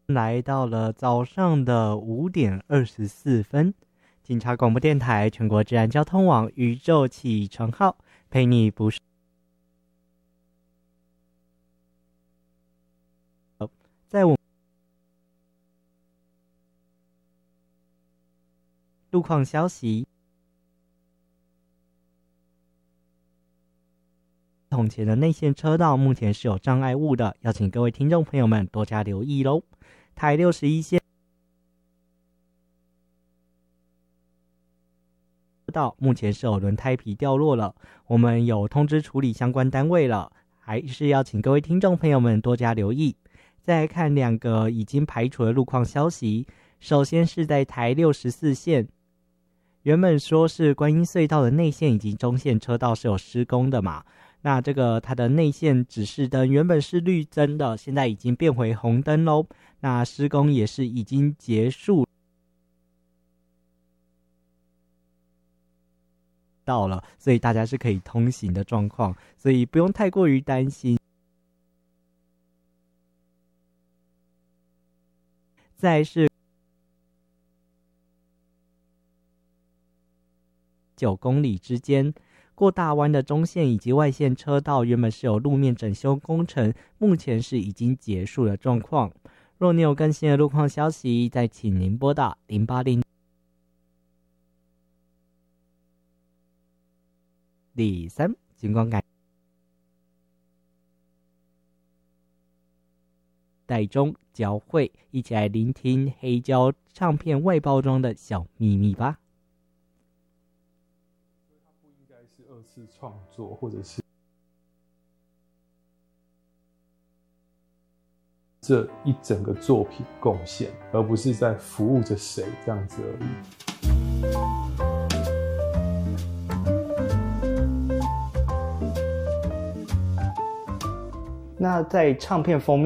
来到了早上的5:24，警察广播电台全国治安交通网宇宙起床号，陪你不是在我路况消息。统前的内线车道目前是有障碍物的，要请各位听众朋友们多加留意咯。台61线道目前是有轮胎皮掉落了，我们有通知处理相关单位了，还是要请各位听众朋友们多加留意。再来看2个已经排除的路况消息，首先是在台64线，原本说是观音隧道的内线以及中线车道是有施工的嘛，那这个它的内线指示灯原本是绿灯的，现在已经变回红灯咯，那施工也是已经结束到了，所以大家是可以通行的状况，所以不用太过于担心。再来是9公里之间，过大湾的中线以及外线车道原本是有路面整修工程，目前是已经结束的状况。若你有更新的路况消息，再请您拨打080第3警广感带中交汇，一起来聆听黑胶唱片外包装的小秘密吧。 它不应该是2次创作，或者是这一整个作品贡献，而不是在服务着谁这样子而已。 那在唱片封面